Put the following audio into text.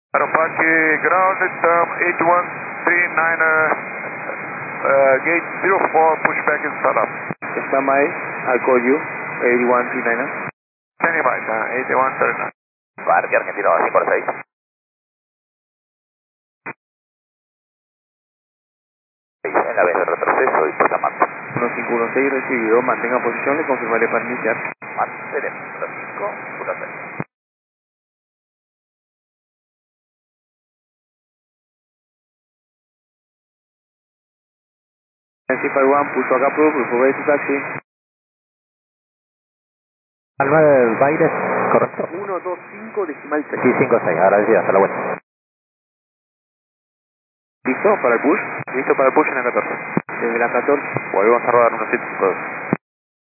Aeroparque ground at 8139, gate 04, pushback is set up. Stand by, I'll call you, 8139. Standing by, 8139. Parque Argentino 546. En la vez de retroceso y por mando. 1516 recibido, mantenga posición, le confirmaré para iniciar. Mantenemos 1516. Principal One, push back approve, ready to taxi. Al 9 Baires, correcto. 125 decimal 3. Sí, 56, agradecido, hasta la vuelta. ¿Listo para el push? Listo para el push en la 14. Desde la 14. Volvemos a rodar 175.